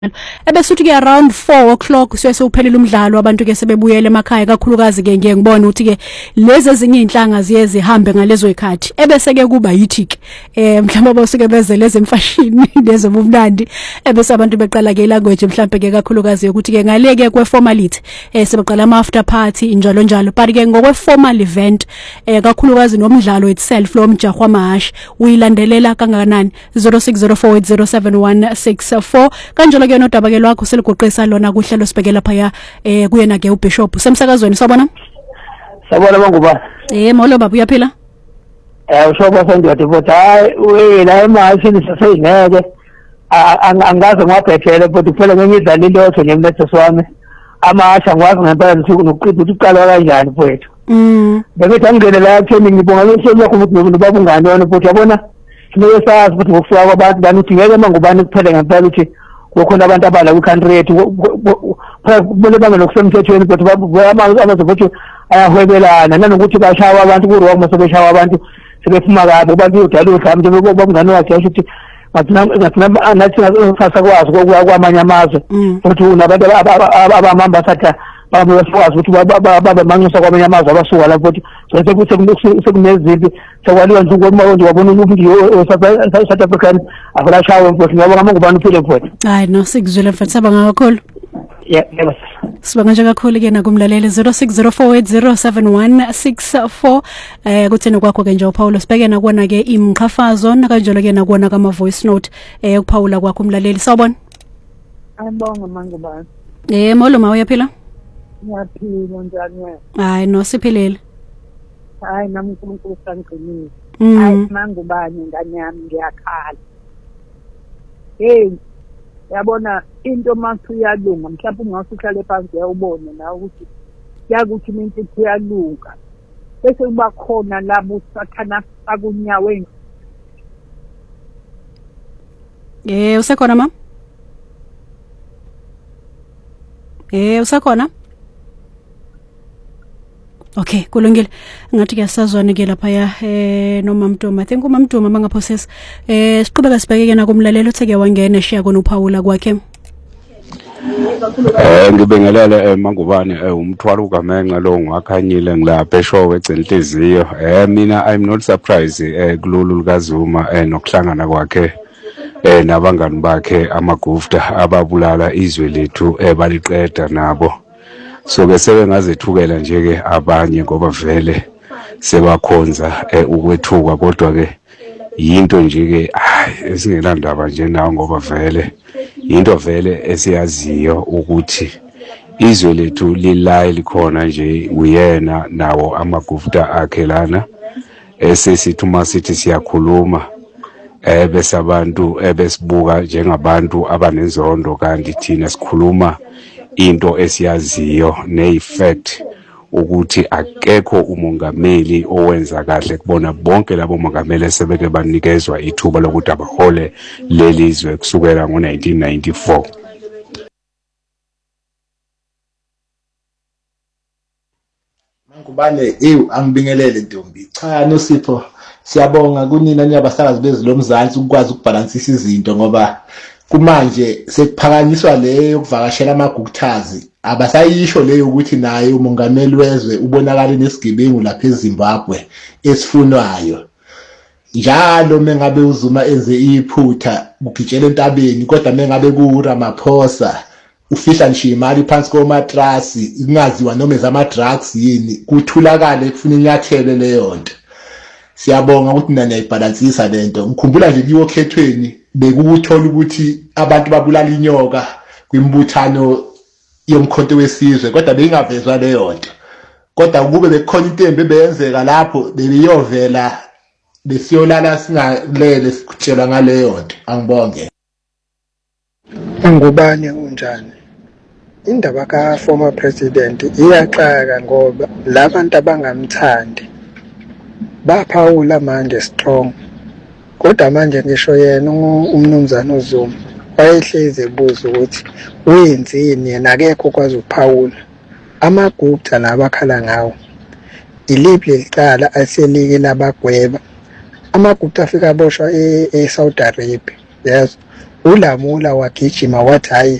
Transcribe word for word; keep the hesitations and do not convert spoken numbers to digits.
ebese uthi ke around four o'clock sese uphelile umdlalo abantu ke sebebuyele emakhaya kakhulukazi ke ngeke ngibone ukuthi ke lezi ezinye inhlanga ziye zihambe ngalezo ikhathi ebese ke kuba yithi ke eh mhlawumbe bosuke beze lezi emfashini lezo bumnandi ebese abantu beqala ke language mhlawumbe ke kakhulukazi ukuthi ke ngaleke kwe formality eh sebeqala ama after party njalo njalo but ke ngokwe formal event eh kakhulukazi nomdlalo itself lo mjahwa mahash uyilandelela kangakanani zero six zero four eight zero seven one six four kanjalo ke nodaba ke lwakho seliguqisa lona kuhlelo sibhekela phaya eh kuyena ke uBishop semsakazweni sabona sabona banguba eh molo baba uyaphila eh ushoba sendiyade futhi hayi wena emashini seseyingeke angaze ngwabhethele futhi kuphela ngiyidlala into nje mlethe swami amasha ngwazi ngempela ukuthi nokuqida ukuthi uqala kanjani mfowethu mm bese angene la training ngibonga lesho yakho ukuthi nobaba ungane wona futhi yabona kumele sazi ukuthi ngokufika kwabantu bani uthi ngeke mangubani kuphela ngempela ukuthi kukhona abantu abala ku country yethu kumele bange lokusemthethweni but amazi futhi ayahwebelana nanokuthi bashawa abantu ku wrong mase beshawa abantu sebephuma kabe abantu udala udlame njengoba babungane wakhe ukuthi ngathina nathi ngasakwazi kwamanye amazwe futhi unabantu abamamba satha babekwazi ukuthi babe manxusa kwamanye amazwe abasuka la futhi bese kuthi sekunezimpi sekwaliwa nje ngoba wabona umuntu South African akulashaya mfowethu ngiyabonga mangubani uphile mfowethu hayi no sikuzwile mfowethu sabanga kakhulu yeah yebo sibanga nje kakhulu ke nakumlaleli zero six zero four eight zero seven one six four eh kuthena kwakho ke nje uPaulo sibeke nakona ke imqhafazo nakanjalo ke nakona kama voice note eh ukuphawula kwakho umlaleli sawubona ayibonga mangubani eh molo ma uyaphila ngiyaphila njani wena hayi no siphilile hayi nami uNkulunkulu sangqinile Mm. hayi mangubani ngane yami ngiyakhala hey yabona into mase uyalunga mhlawumbe ungasuhlale phansi uyawubona na ukuthi yakuthi into iyalunga bese kuba khona labo sathana akunyaweni eh usekhona ma eh usekhona Okay kulungile ngathi kuyasazwana ke lapha ya eh noma Mtoma I think uma Mtoma mangaphosesa eh siqhubeka sibhekeke na kumlalelo utheke wangena eshiya kona uPaula kwakhe Eh ngibingelele mangubane umthwalo uGamenxa lo ngakhanyile ngilapha eshowe ecenhliziyo eh mina I'm not surprised eh kulolu lukaZuma eh nokuhlangana kwakhe eh nabangani bakhe amagufta ababulala izwe lethu ebaliqeda nabo so ke sebengazethukela nje ke abanye ngoba vele sebakhonza ukwethuka kodwa ke yinto nje ke esingelandaba nje nawo ngoba vele into vele esiyaziyo ukuthi izwe lethu lilayi likhona nje uyena nawo amagufta akhe lana esesithuma sithi siyakhuluma eh bese abantu ebesibuka njengabantu abanenzondo kanti thina sikhuluma into esiyaziyo ne-effect ukuthi akekho umongameli owenza kahle kubona bonke labo mongameli sebeke banikezwa ithuba lokuthi abahole lelizwe kusukela ngo nineteen ninety-four. Mangubane ewu angibingelele Ntombi cha noSipho siyabonga kunina niyabasakazi bezilomzansi ukwazi ukubalansisa izinto ngoba kumanje sekuphakanyiswa leyo ukuvakashela amagukuthazi abasayisho leyo ukuthi naye umongameli wezwe ubonakala nesigebengu lapha eZimbabwe esifunwayo njalo mengabe uZuma enze iphutha ukugitshela entabeni kodwa mengabe kuRamaphosa ufihla nje imali phansi komatrasi ingaziwa noma ezama drugs yini kuthulakala ekufuna inyathele leyo nto siyabonga ukuthi nina niyayibalansisa lento ngikhumbula nje kuyo khethweni bekuthola ukuthi abantu babulala inyoka kwimbuthano yomkhonto wesizwe kodwa beyingavezwa leyo nto kodwa kube bekukhona intembe beyenzeka lapho bebiyovela besiyolala singalele sikutshelwa ngaleyo nto angibonge Angubani unjani indaba ka former president iyaxaka ngoba labantu abangamthandi baphawula manje strong kodwa manje ngisho yena umnumzana uZuma wayehleze ebuza ukuthi wenzeni yena akekho kwazi ukuphawula amagupta labakhala ngawo iliphi licala aselike labagweba amagupta afika aboshwa eSaudi Arabia yes uLamula wagijima wathi hayi